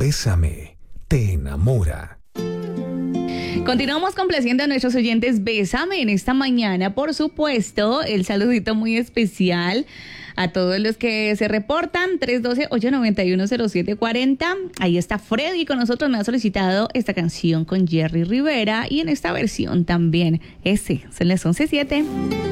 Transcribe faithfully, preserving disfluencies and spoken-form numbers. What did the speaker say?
Bésame te enamora. Continuamos complaciendo a nuestros oyentes. Bésame en esta mañana, por supuesto. El saludito muy especial a todos los que se reportan. tres uno dos, ocho nueve uno, cero siete cuatro cero. Ahí está Freddy con nosotros. Me ha solicitado esta canción con Jerry Rivera y en esta versión también. Ese, son las once siete.